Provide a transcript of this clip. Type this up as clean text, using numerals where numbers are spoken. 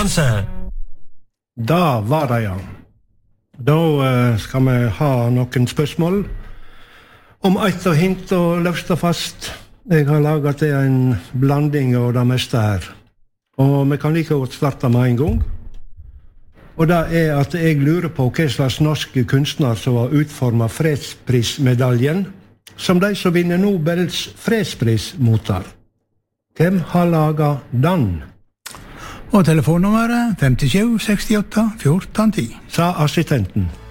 konkurranse. Da var det, ja. Da skal vi ha noen spørsmål om eit og hint og løfte fast. Jeg har laget det en blanding av det meste her. Og vi kan like godt starte med en gang. Og det at jeg lurer på hva slags norske kunstner som har utformet fredsprismedaljen, som de som vinner Nobels fredspris mottar. Hvem har laget den? Og telefonnummeret 57 68 14 10. Sa assistenten.